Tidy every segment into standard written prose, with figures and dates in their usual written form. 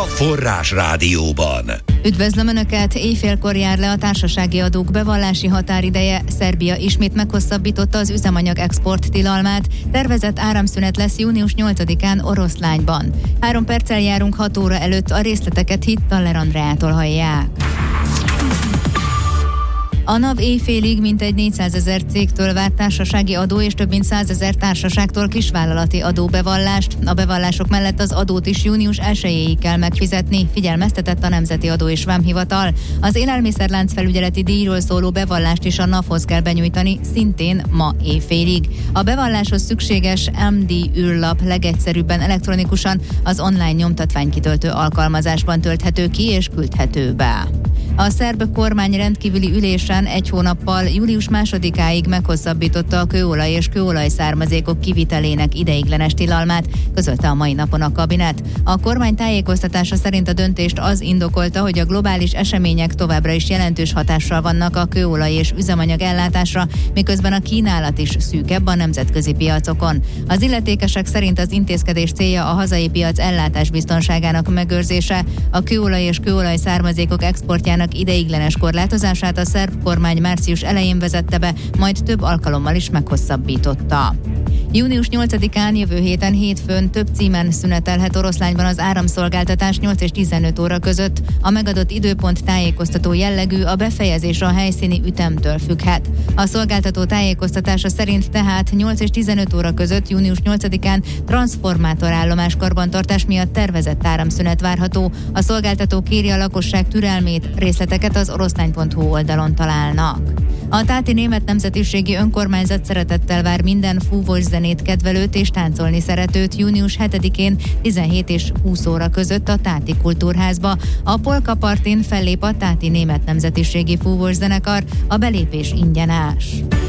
Forrás Rádióban. Üdvözlöm Önöket! Éjfélkor jár le a társasági adók bevallási határideje. Szerbia ismét meghosszabbította az üzemanyag export tilalmát. Tervezett áramszünet lesz június 8-án Oroszlányban. 3 perccel járunk 6 óra előtt, a részleteket Hittaler Andreától hallják. A NAV éjfélig mintegy 400 000 cégtől várt társasági adó és több mint 100 000 társaságtól kisvállalati adóbevallást. A bevallások mellett az adót is június 1-éig kell megfizetni, figyelmeztetett a Nemzeti Adó és Vámhivatal. Az élelmiszerlánc felügyeleti díjról szóló bevallást is a NAV-hoz kell benyújtani, szintén ma éjfélig. A bevalláshoz szükséges MD űrlap legegyszerűbben elektronikusan az online nyomtatványkitöltő alkalmazásban tölthető ki és küldhető be. A szerb kormány rendkívüli ülésen 1 hónappal július 2-áig meghosszabbította a kőolaj és kőolajszármazékok kivitelének ideiglenes tilalmát, közölte a mai napon a kabinet. A kormány tájékoztatása szerint a döntést az indokolta, hogy a globális események továbbra is jelentős hatással vannak a kőolaj és üzemanyag ellátásra, miközben a kínálat is szűkebb a nemzetközi piacokon. Az illetékesek szerint az intézkedés célja a hazai piac ellátásbiztonságának megőrzése. A kőolaj és kőolajszármazékok exportjának ideiglenes korlátozását a szerb kormány március elején vezette be, majd több alkalommal is meghosszabbította. Június 8-án jövő héten hétfőn több címen szünetelhet Oroszlányban az áramszolgáltatás 8 és 15 óra között. A megadott időpont tájékoztató jellegű, a befejezés a helyszíni ütemtől függhet. A szolgáltató tájékoztatása szerint tehát 8 és 15 óra között június 8-án transformátorállomás karbantartás miatt tervezett áramszünet várható. A szolgáltató kéri a lakosság türelmét, részleteket az oroszlány.hu oldalon találnak. A táti német nemzetiségi önkormányzat szeretettel vár minden fúvós zenét kedvelőt és táncolni szeretőt június 7-én 17 és 20 óra között a Táti Kultúrházba. A Polka Partin fellép a táti német nemzetiségi fúvós zenekar, a belépés ingyenes.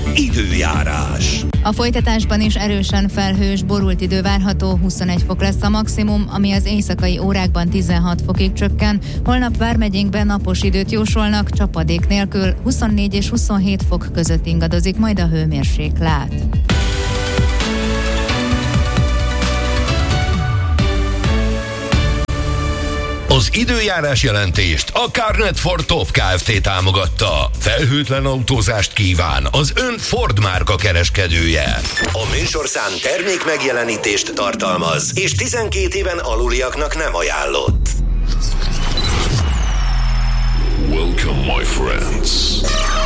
Időjárás. A folytatásban is erősen felhős, borult idő várható, 21 fok lesz a maximum, ami az éjszakai órákban 16 fokig csökken. Holnap vármegyénkben napos időt jósolnak, csapadék nélkül, 24 és 27 fok között ingadozik majd a hőmérséklet. Az időjárás jelentést a Carnet Ford Top Kft. Támogatta. Felhőtlen autózást kíván az ön Ford márka kereskedője. A műsorszám termék megjelenítést tartalmaz, és 12 éven aluliaknak nem ajánlott. Welcome, my friends.